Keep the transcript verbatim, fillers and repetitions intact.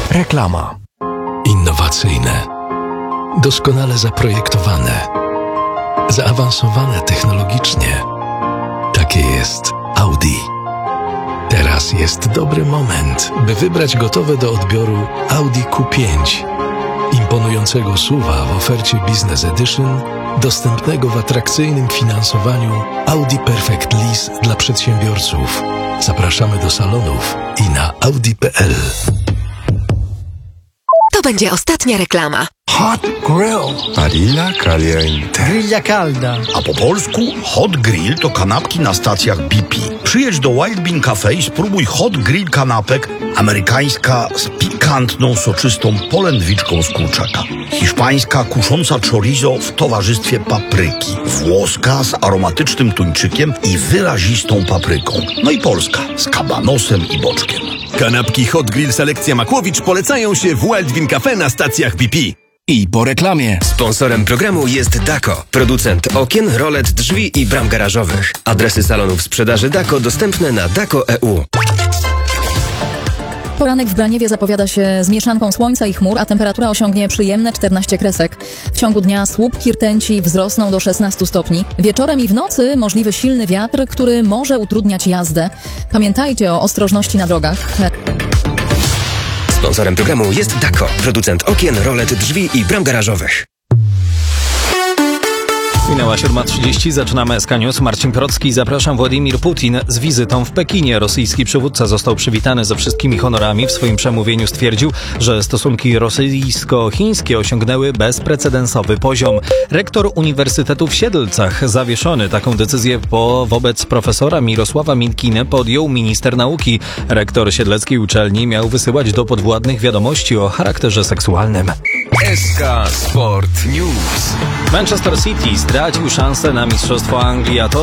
Reklama. Innowacyjne, doskonale zaprojektowane, zaawansowane technologicznie. Takie jest Audi. Teraz jest dobry moment, by wybrać gotowe do odbioru Audi Q pięć. Imponującego S U V-a w ofercie Business Edition, dostępnego w atrakcyjnym finansowaniu Audi Perfect Lease dla przedsiębiorców. Zapraszamy do salonów i na audi kropka p l. To będzie ostatnia reklama. Hot Grill. Barilla Caliente. Grilla calda. A po polsku Hot Grill to kanapki na stacjach B P. Przyjedź do Wild Bean Cafe i spróbuj Hot Grill kanapek, amerykańska z pikantną, soczystą polędwiczką z kurczaka. Hiszpańska kusząca chorizo w towarzystwie papryki. Włoska z aromatycznym tuńczykiem i wyrazistą papryką. No i polska z kabanosem i boczkiem. Kanapki Hot Grill Selekcja Makłowicz polecają się w Wild Bean Cafe na stacjach B P. I po reklamie. Sponsorem programu jest Dako, producent okien, rolet, drzwi i bram garażowych. Adresy salonów sprzedaży Dako dostępne na dako kropka e u. Poranek w Braniewie zapowiada się z mieszanką słońca i chmur, a temperatura osiągnie przyjemne czternaście kresek. W ciągu dnia słupki rtęci wzrosną do szesnastu stopni. Wieczorem i w nocy możliwy silny wiatr, który może utrudniać jazdę. Pamiętajcie o ostrożności na drogach. Sponsorem programu jest Dako, producent okien, rolet, drzwi i bram garażowych. Minęła siódma trzydzieści, zaczynamy S K News. Marcin Korocki, zapraszam. Władimir Putin z wizytą w Pekinie. Rosyjski przywódca został przywitany ze wszystkimi honorami. W swoim przemówieniu stwierdził, że stosunki rosyjsko-chińskie osiągnęły bezprecedensowy poziom. Rektor Uniwersytetu w Siedlcach zawieszony. Taką decyzję po, wobec profesora Mirosława Minkiny podjął minister nauki. Rektor siedleckiej uczelni miał wysyłać do podwładnych wiadomości o charakterze seksualnym. S K Sport News. Manchester City stracił szansę na Mistrzostwo Anglii, a to